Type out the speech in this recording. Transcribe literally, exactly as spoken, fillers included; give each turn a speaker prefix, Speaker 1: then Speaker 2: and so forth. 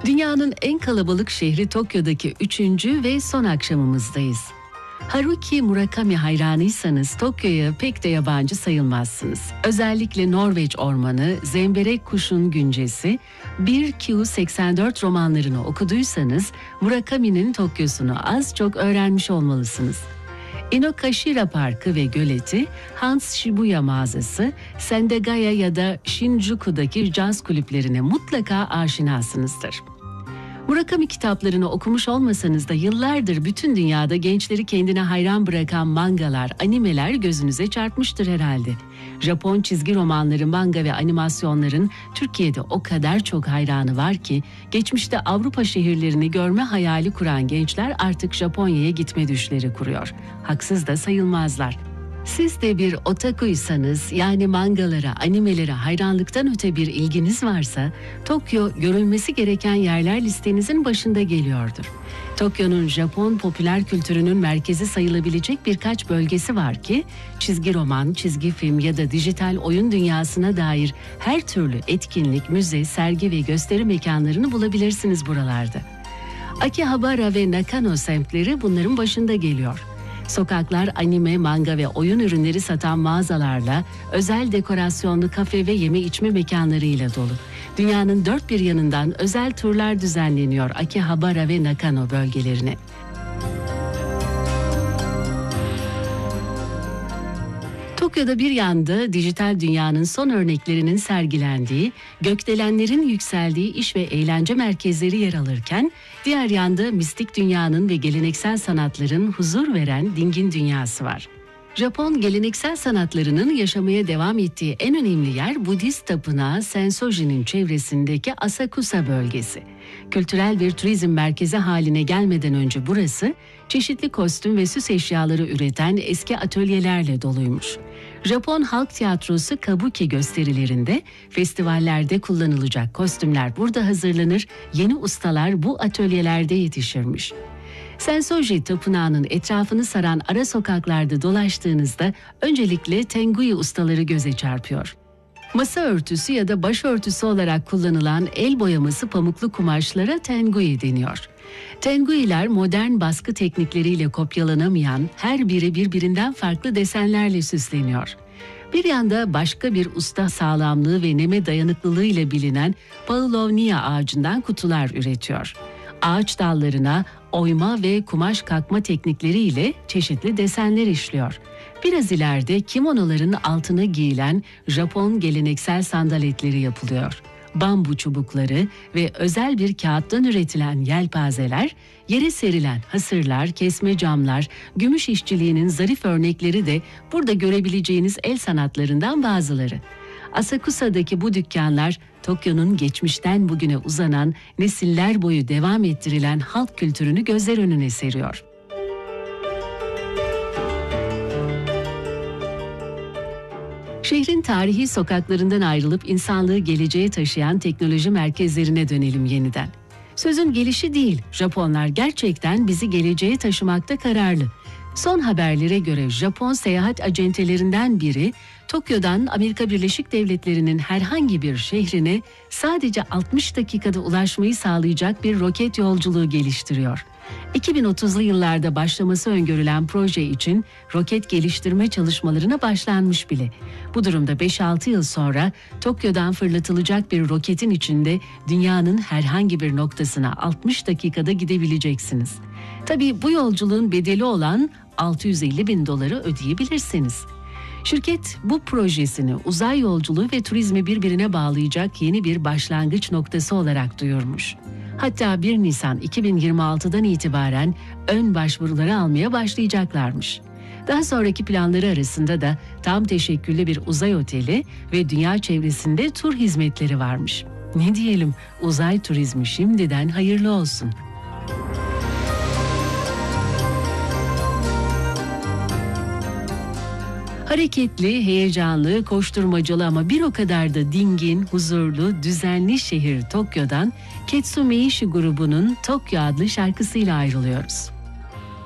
Speaker 1: Dünyanın en kalabalık şehri Tokyo'daki üçüncü ve son akşamımızdayız. Haruki Murakami hayranıysanız Tokyo'ya pek de yabancı sayılmazsınız. Özellikle Norveç Ormanı, Zemberek Kuşun Güncesi, bir Q seksen dört romanlarını okuduysanız Murakami'nin Tokyo'sunu az çok öğrenmiş olmalısınız. Inokashira Parkı ve göleti, Hans Shibuya mağazası, Sendagaya ya da Shinjuku'daki caz kulüplerine mutlaka aşinasınızdır. Murakami kitaplarını okumuş olmasanız da yıllardır bütün dünyada gençleri kendine hayran bırakan mangalar, animeler gözünüze çarpmıştır herhalde. Japon çizgi romanları, manga ve animasyonların Türkiye'de o kadar çok hayranı var ki geçmişte Avrupa şehirlerini görme hayali kuran gençler artık Japonya'ya gitme düşleri kuruyor. Haksız da sayılmazlar. Siz de bir otakuysanız, yani mangalara, animelere hayranlıktan öte bir ilginiz varsa, Tokyo görülmesi gereken yerler listenizin başında geliyordur. Tokyo'nun Japon popüler kültürünün merkezi sayılabilecek birkaç bölgesi var ki, çizgi roman, çizgi film ya da dijital oyun dünyasına dair her türlü etkinlik, müze, sergi ve gösteri mekanlarını bulabilirsiniz buralarda. Akihabara ve Nakano semtleri bunların başında geliyor. Sokaklar anime, manga ve oyun ürünleri satan mağazalarla, özel dekorasyonlu kafe ve yeme içme mekanlarıyla dolu. Dünyanın dört bir yanından özel turlar düzenleniyor Akihabara ve Nakano bölgelerine. Tokyo'da bir yanda dijital dünyanın son örneklerinin sergilendiği, gökdelenlerin yükseldiği iş ve eğlence merkezleri yer alırken, diğer yanda mistik dünyanın ve geleneksel sanatların huzur veren dingin dünyası var. Japon geleneksel sanatlarının yaşamaya devam ettiği en önemli yer Budist tapınağı Sensoji'nin çevresindeki Asakusa bölgesi. Kültürel bir turizm merkezi haline gelmeden önce burası, çeşitli kostüm ve süs eşyaları üreten eski atölyelerle doluymuş. Japon halk tiyatrosu Kabuki gösterilerinde, festivallerde kullanılacak kostümler burada hazırlanır, yeni ustalar bu atölyelerde yetişirmiş. Sensoji Tapınağı'nın etrafını saran ara sokaklarda dolaştığınızda öncelikle Tenguyi ustaları göze çarpıyor. Masa örtüsü ya da başörtüsü olarak kullanılan el boyaması pamuklu kumaşlara Tenguyi deniyor. Tenguiler modern baskı teknikleriyle kopyalanamayan, her biri birbirinden farklı desenlerle süsleniyor. Bir yanda başka bir usta sağlamlığı ve neme dayanıklılığı ile bilinen Paulownia ağacından kutular üretiyor. Ağaç dallarına oyma ve kumaş kakma teknikleriyle çeşitli desenler işliyor. Biraz ileride kimonoların altına giyilen Japon geleneksel sandaletleri yapılıyor. Bambu çubukları ve özel bir kağıttan üretilen yelpazeler, yere serilen hasırlar, kesme camlar, gümüş işçiliğinin zarif örnekleri de burada görebileceğiniz el sanatlarından bazıları. Asakusa'daki bu dükkanlar, Tokyo'nun geçmişten bugüne uzanan, nesiller boyu devam ettirilen halk kültürünü gözler önüne seriyor. Şehrin tarihi sokaklarından ayrılıp insanlığı geleceğe taşıyan teknoloji merkezlerine dönelim yeniden. Sözün gelişi değil, Japonlar gerçekten bizi geleceğe taşımakta kararlı. Son haberlere göre Japon seyahat acentelerinden biri, Tokyo'dan Amerika Birleşik Devletleri'nin herhangi bir şehrine sadece altmış dakikada ulaşmayı sağlayacak bir roket yolculuğu geliştiriyor. iki bin otuzlu yıllarda başlaması öngörülen proje için roket geliştirme çalışmalarına başlanmış bile. Bu durumda beş altı yıl sonra Tokyo'dan fırlatılacak bir roketin içinde dünyanın herhangi bir noktasına altmış dakikada gidebileceksiniz. Tabii bu yolculuğun bedeli olan altı yüz elli bin doları ödeyebilirsiniz. Şirket bu projesini uzay yolculuğu ve turizmi birbirine bağlayacak yeni bir başlangıç noktası olarak duyurmuş. Hatta bir Nisan iki bin yirmi altıdan itibaren ön başvuruları almaya başlayacaklarmış. Daha sonraki planları arasında da tam teşekküllü bir uzay oteli ve dünya çevresinde tur hizmetleri varmış. Ne diyelim, uzay turizmi şimdiden hayırlı olsun. Hareketli, heyecanlı, koşturmacalı ama bir o kadar da dingin, huzurlu, düzenli şehir Tokyo'dan Ketsu Meishi grubunun Tokyo adlı şarkısıyla ayrılıyoruz.